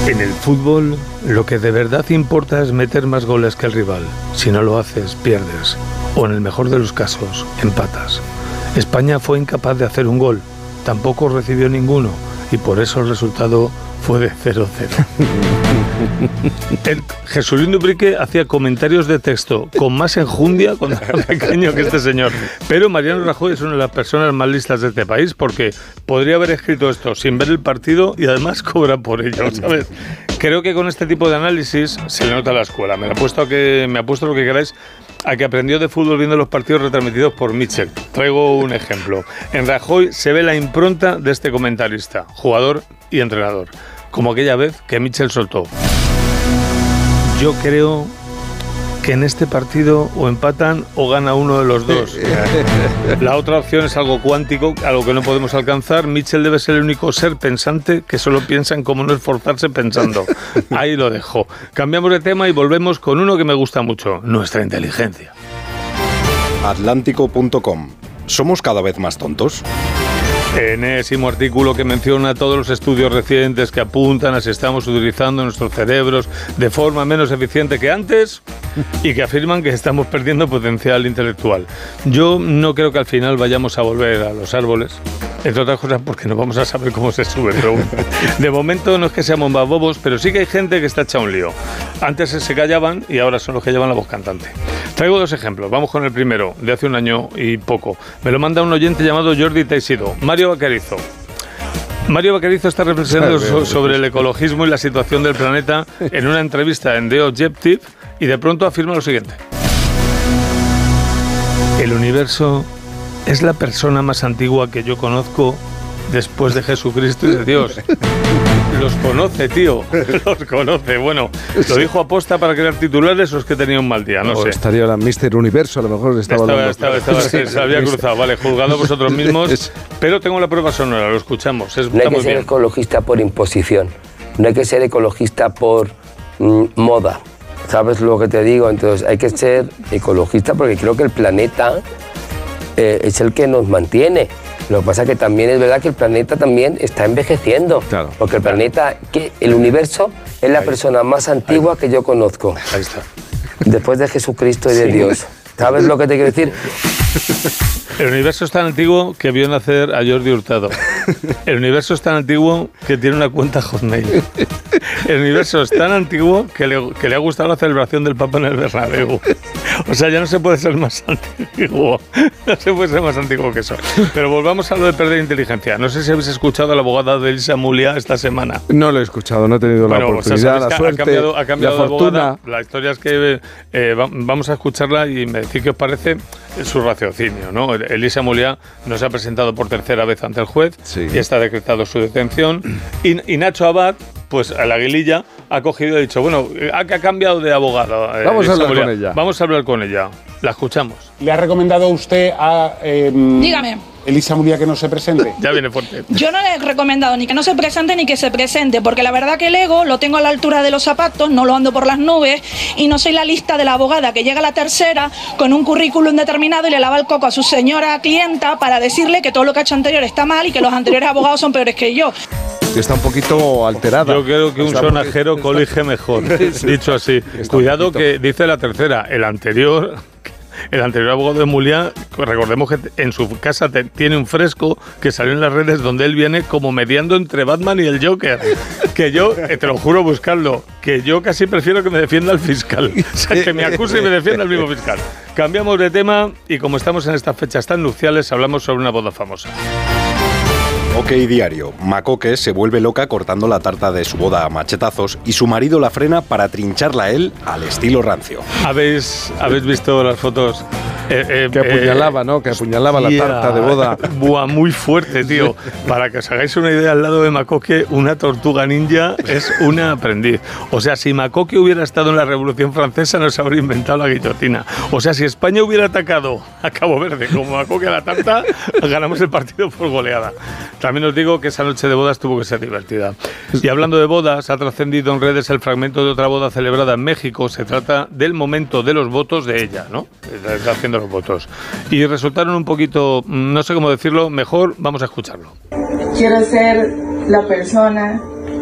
En el fútbol, lo que de verdad importa es meter más goles que el rival. Si no lo haces, pierdes. O en el mejor de los casos, empatas. España fue incapaz de hacer un gol. Tampoco recibió ninguno. Y por eso el resultado fue de 0-0. Jesulín Dubrique hacía comentarios de texto con más enjundia cuando era pequeño que este señor. Pero Mariano Rajoy es una de las personas más listas de este país porque podría haber escrito esto sin ver el partido y además cobra por ello, ¿sabes? Creo que con este tipo de análisis se le nota a la escuela. Me apuesto lo que queráis a que aprendió de fútbol viendo los partidos retransmitidos por Mitchell. Traigo un ejemplo. En Rajoy se ve la impronta de este comentarista, jugador y entrenador. Como aquella vez que Mitchell soltó: yo creo que en este partido o empatan o gana uno de los dos. La otra opción es algo cuántico, algo que no podemos alcanzar. Mitchell debe ser el único ser pensante que solo piensa en cómo no esforzarse pensando. Ahí lo dejo. Cambiamos de tema y volvemos con uno que me gusta mucho: nuestra inteligencia. Atlántico.com. ¿Somos cada vez más tontos? Enésimo artículo que menciona todos los estudios recientes que apuntan a si estamos utilizando nuestros cerebros de forma menos eficiente que antes y que afirman que estamos perdiendo potencial intelectual. Yo no creo que al final vayamos a volver a los árboles, entre otras cosas porque no vamos a saber cómo se sube, pero bueno, de momento no es que seamos más bobos, pero sí que hay gente que está hecha un lío. Antes se callaban y ahora son los que llevan la voz cantante. Traigo dos ejemplos, vamos con el primero, de hace un año y poco. Me lo manda un oyente llamado Jordi Teixido. Mario Vaquerizo está reflexionando sobre el ecologismo y la situación del planeta en una entrevista en The Objective y de pronto afirma lo siguiente: el universo es la persona más antigua que yo conozco después de Jesucristo y de Dios. Los conoce, tío. Los conoce. Bueno, ¿lo dijo aposta para crear titulares o es que tenía un mal día? No sé. Estaría la Mr. Universo, a lo mejor estaba se había cruzado. Vale, juzgado vosotros mismos. Pero tengo la prueba sonora, lo escuchamos. No hay que ser ecologista por imposición. No hay que ser ecologista por moda. ¿Sabes lo que te digo? Entonces hay que ser ecologista porque creo que el planeta es el que nos mantiene. Lo que pasa es que también es verdad que el planeta también está envejeciendo. Claro. Porque el planeta, el universo, es la persona más antigua que yo conozco. Ahí está. Después de Jesucristo y de Dios. ¿Sabes lo que te quiero decir? El universo es tan antiguo que vio nacer a Jordi Hurtado. El universo es tan antiguo que tiene una cuenta Hotmail. El universo es tan antiguo que le ha gustado la celebración del Papa en el Bernabéu. O sea, ya no se puede ser más antiguo. No se puede ser más antiguo que eso. Pero volvamos a lo de perder inteligencia. No sé si habéis escuchado a la abogada de Elisa Mulia esta semana. No lo he escuchado, no he tenido la oportunidad, la suerte, ha cambiado la de fortuna. abogada. La historia es que vamos a escucharla y me decís qué os parece su raciocinio, ¿no? Elisa Mulia no se ha presentado por tercera vez ante el juez, sí, y está decretado su detención. Y Nacho Abad, pues a la aguililla, ha cogido y ha dicho, bueno, ha cambiado de abogado. Vamos a hablar con ella. Vamos a hablar con ella. La escuchamos. ¿Le ha recomendado usted a dígame, Elisa Mulia que no se presente? Ya viene fuerte. Yo no le he recomendado ni que no se presente ni que se presente, porque la verdad que el ego lo tengo a la altura de los zapatos, no lo ando por las nubes y no soy la lista de la abogada que llega a la tercera con un currículum determinado y le lava el coco a su señora clienta para decirle que todo lo que ha hecho anterior está mal y que los anteriores abogados son peores que yo. Está un poquito alterada. Yo creo que un sonajero colige mejor, dicho así. Cuidado que dice la tercera, el anterior abogado de Mulia, recordemos que en su casa tiene un fresco que salió en las redes donde él viene como mediando entre Batman y el Joker. Que yo, te lo juro, buscarlo, que yo casi prefiero que me defienda el fiscal. O sea, que me acuse y me defienda el mismo fiscal. Cambiamos de tema y como estamos en estas fechas tan nupciales, hablamos sobre una boda famosa. OK Diario. Macoque se vuelve loca cortando la tarta de su boda a machetazos y su marido la frena para trincharla a él al estilo rancio. ¿Habéis visto las fotos? Que apuñalaba, ¿no? Que apuñalaba la tarta de boda. Buah, muy fuerte, tío. Para que os hagáis una idea, al lado de Macoque, una tortuga ninja es una aprendiz. O sea, si Macoque hubiera estado en la Revolución Francesa, no se habría inventado la guillotina. O sea, si España hubiera atacado a Cabo Verde como Macoque a la tarta, ganamos el partido por goleada. También os digo que esa noche de bodas tuvo que ser divertida. Y hablando de bodas, ha trascendido en redes el fragmento de otra boda celebrada en México. Se trata del momento de los votos de ella, ¿no? Está haciendo los votos. Y resultaron un poquito, no sé cómo decirlo, mejor vamos a escucharlo. Quiero ser la persona